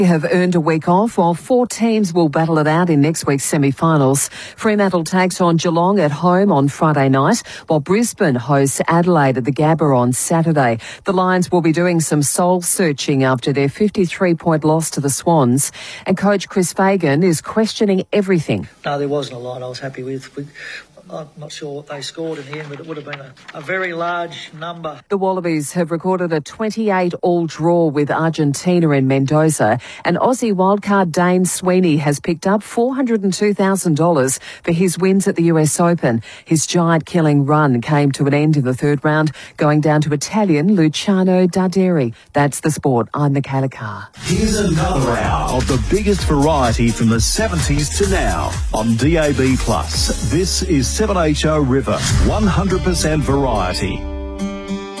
Have earned a week off while 4 teams will battle it out in next week's semi-finals. Fremantle takes on Geelong at home on Friday night, while Brisbane hosts Adelaide at the Gabba on Saturday. The Lions will be doing some soul-searching after their 53-point loss to the Swans, and coach Chris Fagan is questioning everything. No, there wasn't a lot I was happy with. I'm not sure what they scored in the end, but it would have been a very large number. The Wallabies have recorded a 28-all draw with Argentina in Mendoza, and Aussie wildcard Dane Sweeney has picked up $402,000 for his wins at the US Open. His giant-killing run came to an end in the third round, going down to Italian Luciano Darderi. That's the sport. I'm Michaela Carr. Here's another hour of the biggest variety from the 70s to now on DAB+. This is 7HO River, 100% variety.